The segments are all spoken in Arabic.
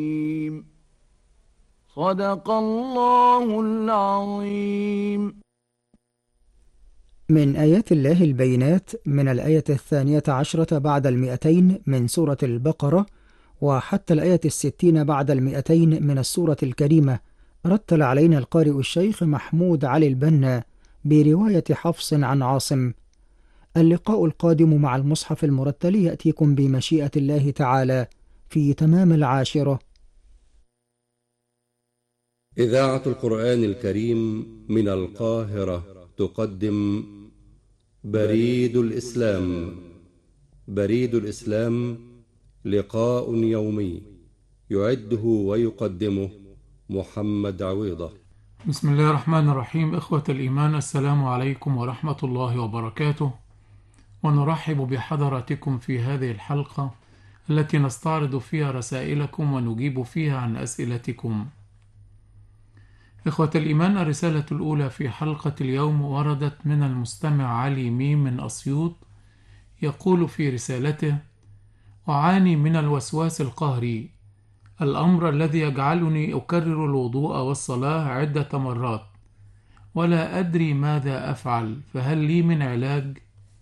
صدق الله العظيم. من آيات الله البينات من الآية 12 بعد 200 من سورة البقرة وحتى الآية 60 بعد 200 من السورة الكريمة. رتل علينا القارئ الشيخ محمود علي البنا برواية حفص عن عاصم. اللقاء القادم مع المصحف المرتل يأتيكم بمشيئة الله تعالى في تمام 10. إذاعة القرآن الكريم من القاهرة تقدم بريد الإسلام. بريد الإسلام لقاء يومي يعده ويقدمه محمد عويضة. بسم الله الرحمن الرحيم. إخوة الإيمان، السلام عليكم ورحمة الله وبركاته، ونرحب بحضراتكم في هذه الحلقة التي نستعرض فيها رسائلكم ونجيب فيها عن أسئلتكم. إخوة الإيمان، الرسالة الأولى في حلقة اليوم وردت من المستمع علي ميم من أسيوط. يقول في رسالته: أعاني من الوسواس القهري، الأمر الذي يجعلني أكرر الوضوء والصلاة عدة مرات ولا أدري ماذا أفعل، فهل لي من علاج؟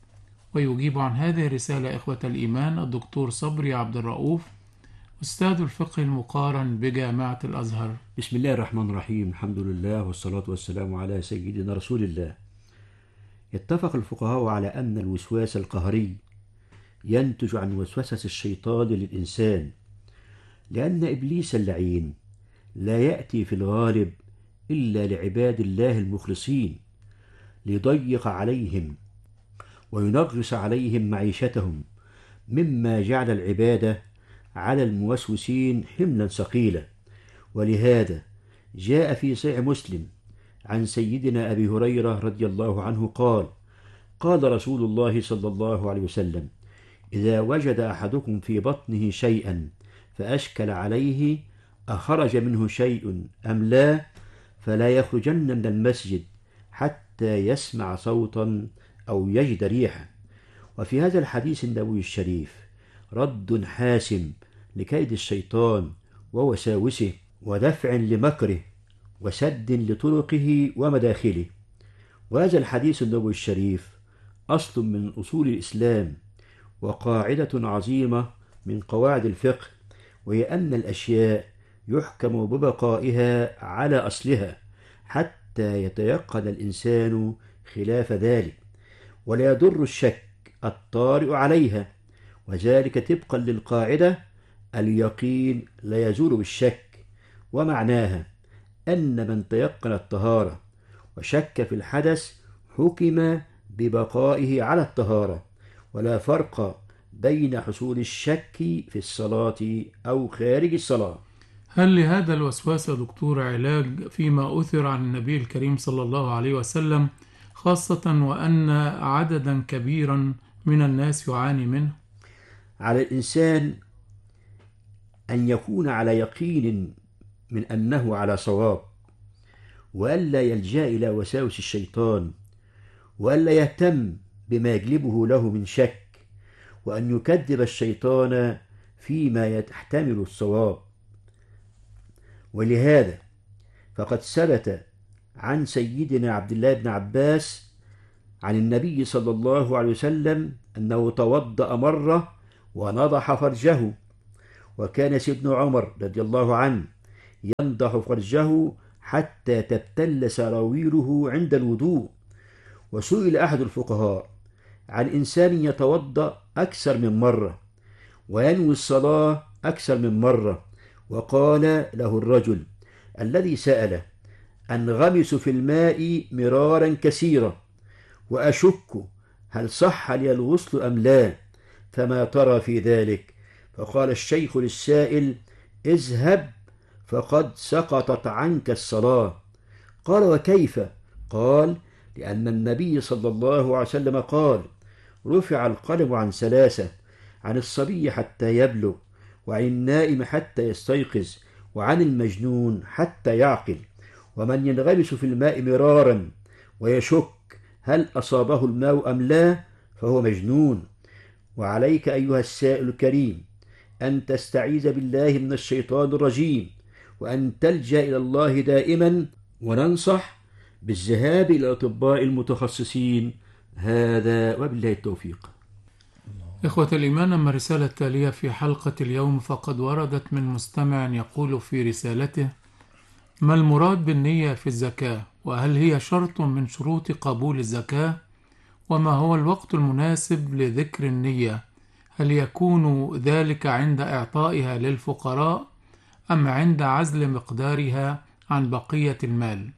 ويجيب عن هذه الرسالة إخوة الإيمان الدكتور صبري عبد الرؤوف، أستاذ الفقه المقارن بجامعة الأزهر. بسم الله الرحمن الرحيم. الحمد لله والصلاة والسلام على سيدنا رسول الله. اتفق الفقهاء على أن الوسواس القهري ينتج عن وسوسة الشيطان للإنسان، لأن إبليس اللعين لا يأتي في الغالب إلا لعباد الله المخلصين ليضيق عليهم وينغص عليهم معيشتهم، مما جعل العبادة على الموسوسين حملا ثقيلا. ولهذا جاء في صحيح مسلم عن سيدنا أبي هريرة رضي الله عنه قال: قال رسول الله صلى الله عليه وسلم: إذا وجد أحدكم في بطنه شيئا فأشكل عليه أخرج منه شيء أم لا، فلا يخرجن من المسجد حتى يسمع صوتا أو يجد ريحا. وفي هذا الحديث النبوي الشريف رد حاسم لكيد الشيطان ووساوسه، ودفع لمكره، وسد لطرقه ومداخله. وهذا الحديث النبوي الشريف أصل من أصول الإسلام وقاعدة عظيمة من قواعد الفقه، وهي أن الأشياء يحكم ببقائها على أصلها حتى يتيقن الإنسان خلاف ذلك، ولا يضر الشك الطارئ عليها، وذلك طبقا للقاعدة: اليقين لا يزول بالشك. ومعناها أن من تيقن الطهارة وشك في الحدث حكم ببقائه على الطهارة، ولا فرق بين حصول الشك في الصلاة أو خارج الصلاة. هل لهذا الوسواس يا دكتور علاج فيما أثر عن النبي الكريم صلى الله عليه وسلم، خاصة وأن عددا كبيرا من الناس يعاني منه؟ على الإنسان أن يكون على يقين من أنه على صواب، وألا يلجأ إلى وساوس الشيطان، وألا يهتم بما يجلبه له من شك، وأن يكذب الشيطان فيما يحتمل الصواب. ولهذا فقد ثبت عن سيدنا عبد الله بن عباس عن النبي صلى الله عليه وسلم أنه توضأ مرة ونضح فرجه، وكان سيدنا عمر رضي الله عنه ينضح فرجه حتى تبتل سراويله عند الوضوء. وسئل أحد الفقهاء عن إنسان يتوضأ أكثر من مرة وينوي الصلاة أكثر من مرة، وقال له الرجل الذي سأله: أنغمس في الماء مرارا كثيرا وأشك هل صح لي الغسل أم لا، فما ترى في ذلك؟ فقال الشيخ للسائل: اذهب فقد سقطت عنك الصلاة. قال: وكيف؟ قال: لأن النبي صلى الله عليه وسلم قال: رفع القلم عن ثلاثة: عن الصبي حتى يبلغ، وعن النائم حتى يستيقظ، وعن المجنون حتى يعقل. ومن ينغمس في الماء مرارا ويشك هل أصابه الماء أم لا فهو مجنون. وعليك أيها السائل الكريم أن تستعيذ بالله من الشيطان الرجيم، وأن تلجأ إلى الله دائما، وننصح بالذهاب إلى الأطباء المتخصصين. هذا وبالله التوفيق. إخوة الإيمان، أما الرسالة التالية في حلقة اليوم فقد وردت من مستمع يقول في رسالته: ما المراد بالنية في الزكاة؟ وهل هي شرط من شروط قبول الزكاة؟ وما هو الوقت المناسب لذكر النية؟ هل يكون ذلك عند إعطائها للفقراء أم عند عزل مقدارها عن بقية المال؟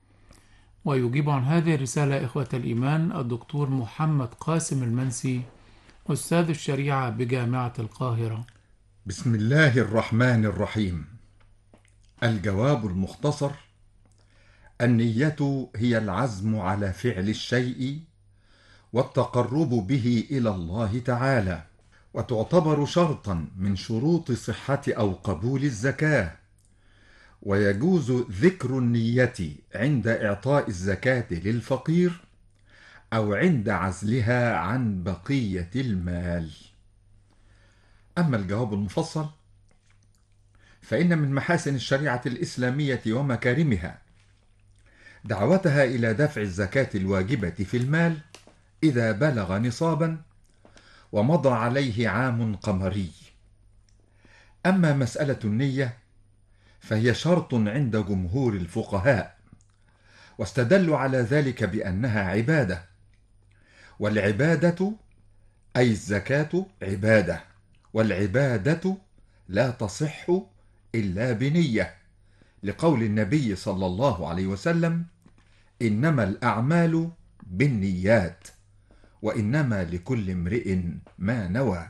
ويجيب عن هذه الرسالة إخوة الإيمان الدكتور محمد قاسم المنسي، أستاذ الشريعة بجامعة القاهرة. بسم الله الرحمن الرحيم. الجواب المختصر: النية هي العزم على فعل الشيء والتقرب به إلى الله تعالى، وتعتبر شرطا من شروط صحة أو قبول الزكاة، ويجوز ذكر النية عند إعطاء الزكاة للفقير أو عند عزلها عن بقية المال. أما الجواب المفصل فإن من محاسن الشريعة الإسلامية ومكارمها دعوتها إلى دفع الزكاة الواجبة في المال إذا بلغ نصابا ومضى عليه عام قمري. أما مسألة النية فهي شرط عند جمهور الفقهاء، واستدلوا على ذلك بأنها عبادة، والعبادة أي الزكاة عبادة، والعبادة لا تصح إلا بنية، لقول النبي صلى الله عليه وسلم: إنما الأعمال بالنيات وإنما لكل امرئ ما نوى.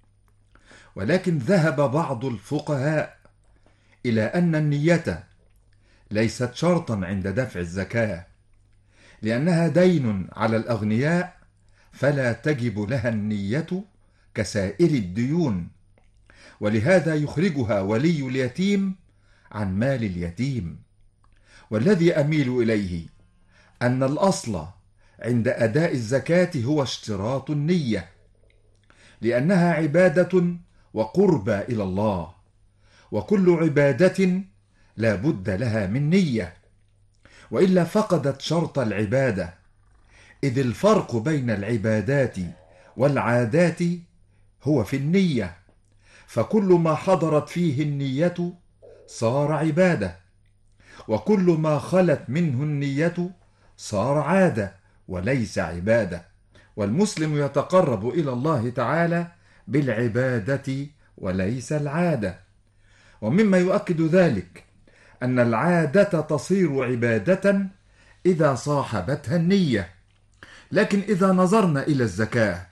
ولكن ذهب بعض الفقهاء إلى أن النية ليست شرطا عند دفع الزكاة، لأنها دين على الأغنياء فلا تجب لها النية كسائر الديون، ولهذا يخرجها ولي اليتيم عن مال اليتيم. والذي أميل إليه أن الأصل عند أداء الزكاة هو اشتراط النية، لأنها عبادة وقربى إلى الله، وكل عبادة لا بد لها من نية، وإلا فقدت شرط العبادة، إذ الفرق بين العبادات والعادات هو في النية، فكل ما حضرت فيه النية صار عبادة، وكل ما خلت منه النية صار عادة وليس عبادة. والمسلم يتقرب إلى الله تعالى بالعبادة وليس العادة. ومما يؤكد ذلك أن العادة تصير عبادة إذا صاحبتها النية. لكن إذا نظرنا إلى الزكاة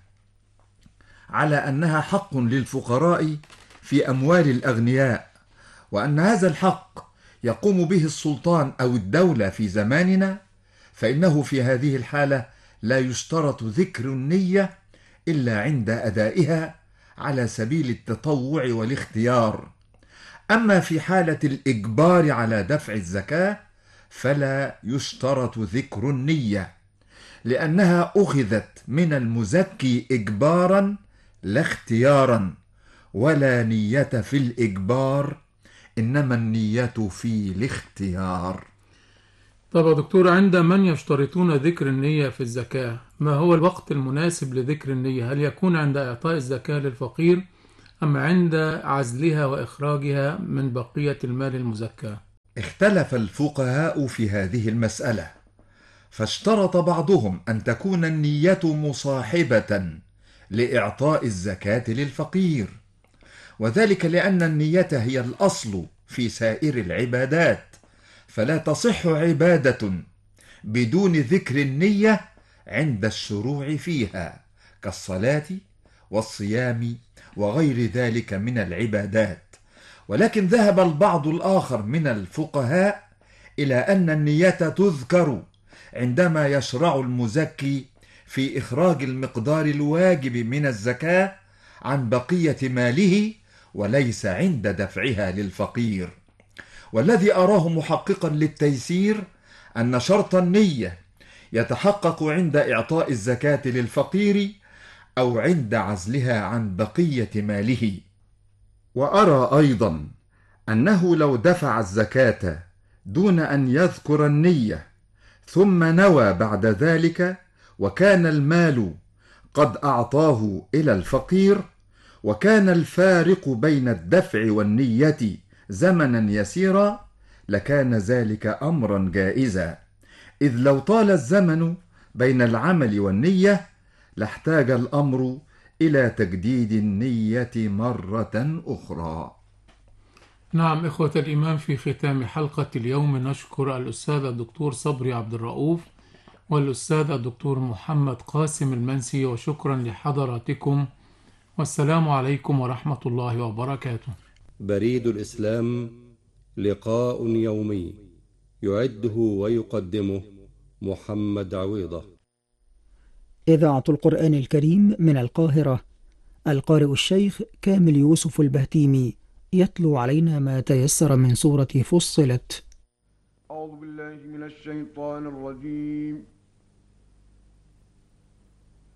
على أنها حق للفقراء في أموال الأغنياء، وأن هذا الحق يقوم به السلطان أو الدولة في زماننا، فإنه في هذه الحالة لا يشترط ذكر النية إلا عند أدائها على سبيل التطوع والاختيار. أما في حالة الإجبار على دفع الزكاة فلا يشترط ذكر النية، لأنها أخذت من المزكي إجبارا لا اختيارا، ولا نية في الإجبار، إنما النية في الاختيار. طب يا دكتور، عند من يشترطون ذكر النية في الزكاة ما هو الوقت المناسب لذكر النية؟ هل يكون عند إعطاء الزكاة للفقير أم عند عزلها وإخراجها من بقية المال المزكى؟ اختلف الفقهاء في هذه المسألة، فاشترط بعضهم أن تكون النية مصاحبة لإعطاء الزكاة للفقير، وذلك لأن النية هي الأصل في سائر العبادات، فلا تصح عبادة بدون ذكر النية عند الشروع فيها، كالصلاة والصيام وغير ذلك من العبادات. ولكن ذهب البعض الآخر من الفقهاء إلى أن النية تذكر عندما يشرع المزكي في إخراج المقدار الواجب من الزكاة عن بقية ماله، وليس عند دفعها للفقير. والذي أراه محققا للتيسير أن شرط النية يتحقق عند إعطاء الزكاة للفقير أو عند عزلها عن بقية ماله. وأرى أيضا أنه لو دفع الزكاة دون أن يذكر النية ثم نوى بعد ذلك وكان المال قد أعطاه إلى الفقير، وكان الفارق بين الدفع والنية زمنا يسيرا، لكان ذلك أمرا جائزا، إذ لو طال الزمن بين العمل والنية لاحتاج الأمر إلى تجديد النية مرة أخرى. نعم إخوة الإيمان، في ختام حلقة اليوم نشكر الأستاذ الدكتور صبري عبد الرؤوف والأستاذ الدكتور محمد قاسم المنسي، وشكرا لحضراتكم، والسلام عليكم ورحمة الله وبركاته. بريد الإسلام، لقاء يومي يعده ويقدمه محمد عويضة. إذاعة القرآن الكريم من القاهرة، القارئ الشيخ كامل يوسف البهتيمي يتلو علينا ما تيسر من سورة فصلت. أعوذ بالله من الشيطان الرجيم.